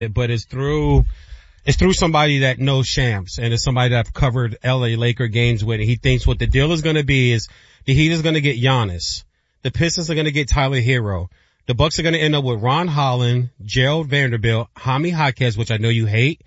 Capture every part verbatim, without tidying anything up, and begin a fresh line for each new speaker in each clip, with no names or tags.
but it's through it's through somebody that knows Shams, and it's somebody that I've covered L A Laker games with. And he thinks what the deal is going to be is the Heat is going to get Giannis, the Pistons are going to get Tyler Hero, the Bucks are going to end up with Ron Holland, Gerald Vanderbilt, Jaime Jaquez, which I know you hate,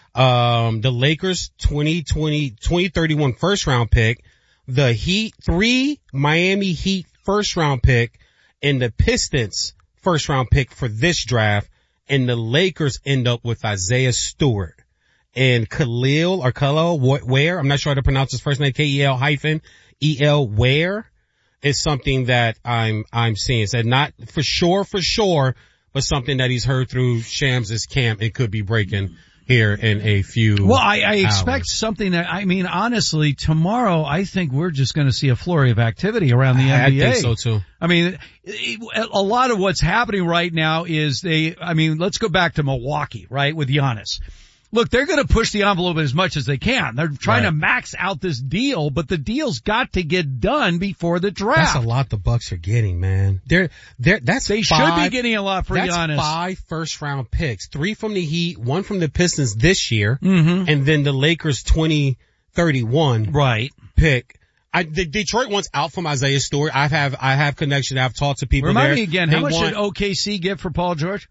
um, the Lakers twenty twenty, twenty thirty-one first round pick, the Heat three Miami Heat first round pick, and the Pistons first round pick for this draft. And the Lakers end up with Isaiah Stewart and Khalil or Khalil Ware. I'm not sure how to pronounce his first name. K E L hyphen E L Ware is something that I'm, I'm seeing. So not for sure, for sure, but something that he's heard through Shams' camp. It could be breaking here in a few
Well, I, I expect
hours.
something that, I mean, honestly, tomorrow I think we're just going to see a flurry of activity around the
I,
N B A.
I think so too.
I mean, a lot of what's happening right now is they, I mean, let's go back to Milwaukee, right, with Giannis. Look, they're going to push the envelope as much as they can. They're trying
right.
to max out this deal, but the deal's got to get done before the draft.
That's a lot the Bucks are getting, man. They're, they're, that's
They
five,
should be getting a lot for
that's
Giannis.
That's five first round picks. Three from the Heat, one from the Pistons this year,
mm-hmm.
and then the Lakers twenty thirty-one
right.
pick. I, the Detroit wants out from Isaiah Stewart. I have, I have connection. I've talked to people
Remind
there.
me again,
They
how much
want,
did O K C get for Paul George?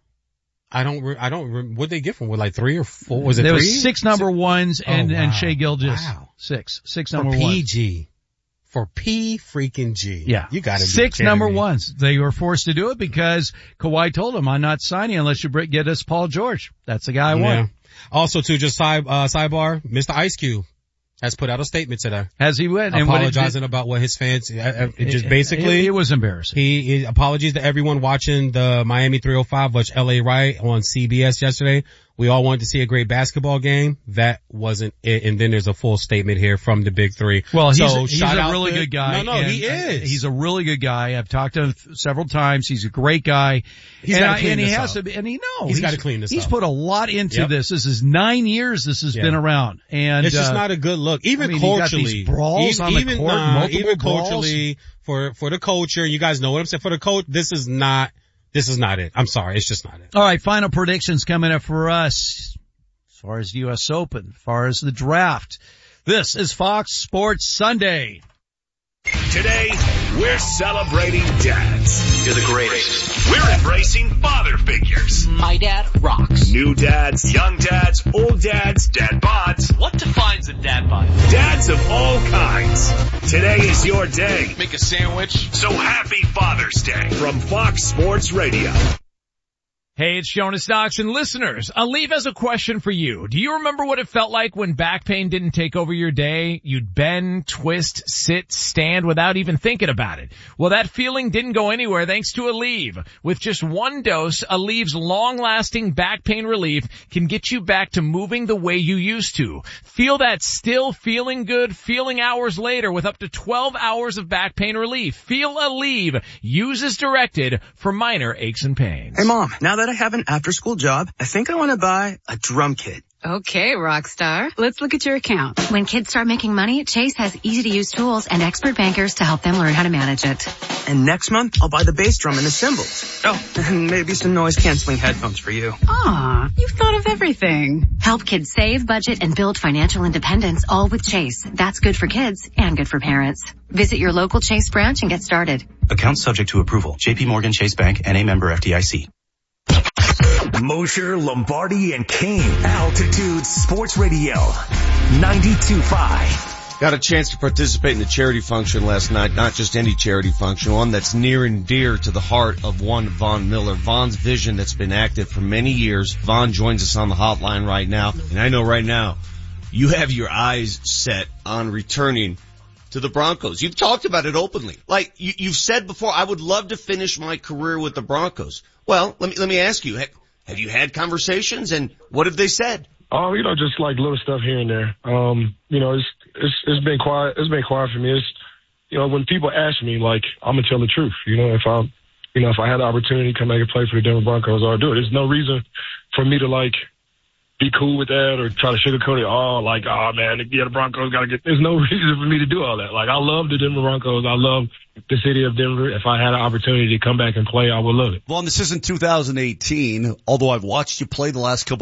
I don't, re, I don't, re, what'd they get from? What, like three or four? Was it
there
three?
was six number ones and,
oh, wow.
and Shea Gilgeous.
Wow.
Six. Six
For
number
P
ones.
G. For P freaking G.
Yeah.
You gotta be
Six
kidding
number
me.
ones. They were forced to do it because Kawhi told them, I'm not signing unless you get us Paul George. That's the guy I want.
Yeah. Also too, just side, uh, sidebar, Mister Ice Cube has put out a statement today.
Has he went? And
apologizing
what it,
about what his fans, uh, it just
it,
basically.
It, it was embarrassing.
He, he, apologies to everyone watching the Miami three oh five, watch L A Riot on C B S yesterday. We all wanted to see a great basketball game. That wasn't it. And then there's a full statement here from the big three.
Well, he's,
so,
a, he's
shout
a
out
really
to,
good guy.
No, no, he is.
He's a really good guy. I've talked to him several times. He's a great guy.
He's
and,
got
I,
to clean
and he
this
has
up.
to, and he knows.
He's got to clean this
he's
up.
He's put a lot into
Yep.
this. This is nine years this has
yeah.
been around. And
it's just
uh,
not a good look. Even
I mean,
culturally.
He got these brawls
even,
on the
even,
court,
uh,
multiple
even
brawls.
culturally, for, for the culture, you guys know what I'm saying. For the coach, this is not, this is not it. I'm sorry. It's just not it.
All right. Final predictions coming up for us. As far as U S Open, as far as the draft. This is Fox Sports Sunday.
Today, we're celebrating dads.
You're the greatest.
We're embracing father figures.
My dad rocks.
New dads, young dads, old dads, dad bods.
What defines a dad bod?
Dads of all kinds. Today is your day.
Make a sandwich.
So happy Father's Day from Fox Sports Radio.
Hey, it's Jonas Knox, and listeners, Aleve has a question for you. Do you remember what it felt like when back pain didn't take over your day? You'd bend, twist, sit, stand without even thinking about it. Well, that feeling didn't go anywhere thanks to Aleve. With just one dose, Aleve's long-lasting back pain relief can get you back to moving the way you used to. Feel that still feeling good feeling hours later with up to twelve hours of back pain relief. Feel Aleve. Use as directed for minor aches and pains.
Hey, Mom, now that I have an after-school job, I think I want to buy a drum kit.
Okay, Rockstar. Let's look at your account.
When kids start making money, Chase has easy-to-use tools and expert bankers to help them learn how to manage it.
And next month, I'll buy the bass drum and the cymbals. Oh, and maybe some noise-canceling headphones for you.
Aw, you've thought of everything.
Help kids save, budget, and build financial independence, all with Chase. That's good for kids and good for parents. Visit your local Chase branch and get started.
Account subject to approval. J P Morgan Chase Bank, N A member F D I C.
Mosher, Lombardi, and Kane. Altitude Sports Radio. ninety-two point five.
Got a chance to participate in the charity function last night, not just any charity function, one that's near and dear to the heart of one Vaughn Miller. Vaughn's vision that's been active for many years. Vaughn joins us on the hotline right now, and I know right now you have your eyes set on returning to the Broncos. You've talked about it openly. Like you, you've said before, I would love to finish my career with the Broncos. Well, let me, let me ask you, have, have you had conversations and what have they said?
Oh, you know, just like little stuff here and there. Um, you know, it's, it's, it's been quiet. It's been quiet for me. It's, you know, when people ask me, like, I'm going to tell the truth. You know, if I, you know, if I had the opportunity to come back and play for the Denver Broncos, I'll do it. There's no reason for me to like be cool with that or try to sugarcoat it. Oh, like, oh man, yeah, the Broncos got to get, there's no reason for me to do all that. Like, I love the Denver Broncos. I love the city of Denver. If I had an opportunity to come back and play, I would love it.
Vaughn, this isn't two thousand eighteen, although I've watched you play the last couple